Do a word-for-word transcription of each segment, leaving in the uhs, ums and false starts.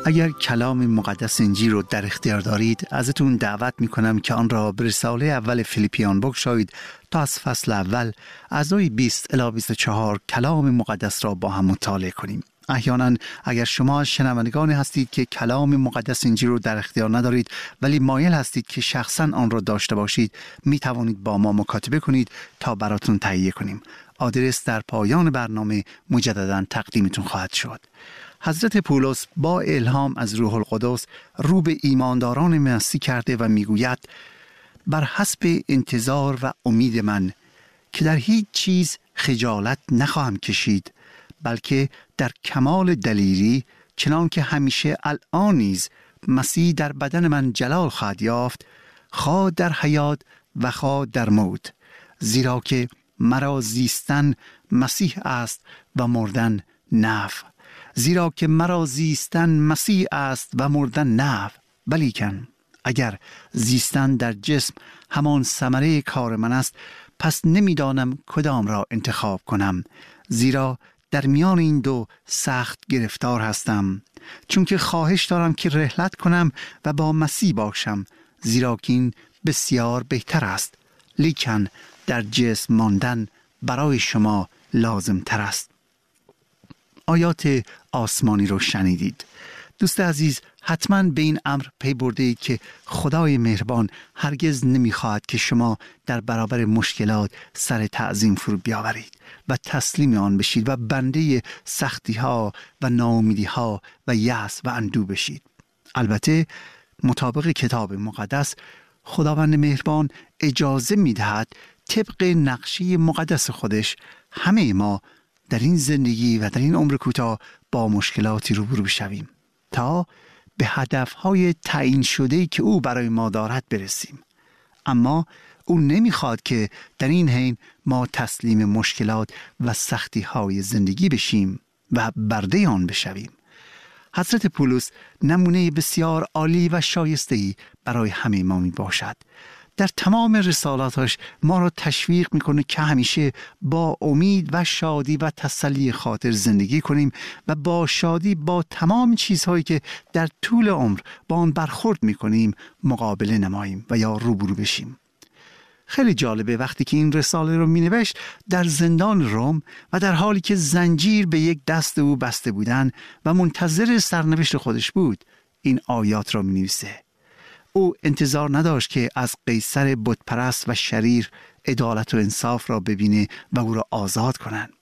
اگر کلام مقدس انجیل رو در اختیار دارید، ازتون دعوت میکنم که آن را به رساله اول فیلیپیان بگشایید تا از فصل اول از آیه بیست الی بیست و چهار کلام مقدس را با هم مطالعه کنیم. احیانا اگر شما از شنوندگانی هستید که کلام مقدس انجیل رو در اختیار ندارید ولی مایل هستید که شخصا آن را داشته باشید، می توانید با ما مکاتبه کنید تا براتون تهیه کنیم. آدرس در پایان برنامه مجددا تقدیمتون خواهد شد. حضرت پولس با الهام از روح القدس رو به ایمانداران مسیح کرده و میگوید: بر حسب انتظار و امید من که در هیچ چیز خجالت نخواهم کشید، بلکه در کمال دلیری چنان که همیشه الان نیز مسیح در بدن من جلال خواهد یافت، خواه در حیات و خواه در موت، زیرا که مرا زیستن مسیح است و مردن نفع. زیرا که مرا زیستن مسیح است و مردن نفع. ولیکن اگر زیستن در جسم همان ثمره کار من است، پس نمیدانم کدام را انتخاب کنم، زیرا در میان این دو سخت گرفتار هستم، چون که خواهش دارم که رحلت کنم و با مسیح باشم، زیرا که این بسیار بهتر است. لیکن در جسم ماندن برای شما لازم تر است. آیات آسمانی رو شنیدید. دوست عزیز، حتما به این امر پی برده اید که خدای مهربان هرگز نمیخواهد که شما در برابر مشکلات سر تعظیم فرو بیاورید و تسلیم آن بشید و بنده سختی ها و ناامیدی ها و یأس و اندوه بشید. البته مطابق کتاب مقدس خداوند مهربان اجازه میدهد طبق نقشه مقدس خودش همه ما در این زندگی و در این عمر کوتاه با مشکلاتی روبرو بشویم تا به هدفهای تعیین شده‌ای که او برای ما دارد برسیم. اما او نمیخواد که در این حین ما تسلیم مشکلات و سختی‌های زندگی بشیم و برده آن بشویم. حضرت پولس نمونه بسیار عالی و شایسته‌ای برای همه ما می باشد. در تمام رسالاتش ما را تشویق میکنه که همیشه با امید و شادی و تسلی خاطر زندگی کنیم و با شادی با تمام چیزهایی که در طول عمر با آن برخورد میکنیم مقابله نماییم و یا روبرو بشیم. خیلی جالبه وقتی که این رساله رو مینوشت در زندان روم و در حالی که زنجیر به یک دست او بسته بودن و منتظر سرنوشت خودش بود، این آیات را مینویسه. او انتظار نداشت که از قیصر بتپرست و شریر عدالت و انصاف را ببینه و او را آزاد کنند.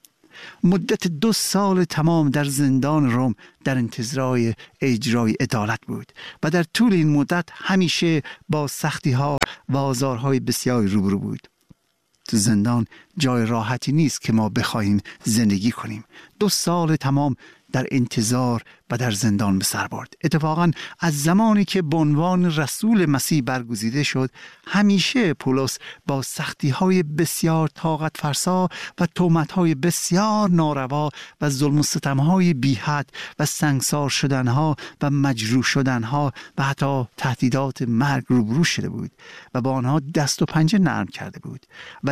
مدت دو سال تمام در زندان روم در انتظار اجرای عدالت بود و در طول این مدت همیشه با سختی ها و آزارهای بسیاری روبرو بود. تو زندان جای راحتی نیست که ما بخواهیم زندگی کنیم. دو سال تمام در انتظار و در زندان به سر برد. اتفاقا از زمانی که به عنوان رسول مسیح برگزیده شد، همیشه پولس با سختی‌های بسیار طاقت فرسا و تهمت‌های بسیار ناروا و ظلم و ستم‌های بی‌حد و سنگسار شدن‌ها و مجروح شدن‌ها و حتی تهدیدات مرگ روبرو شده بود و با آنها دست و پنجه نرم کرده بود. و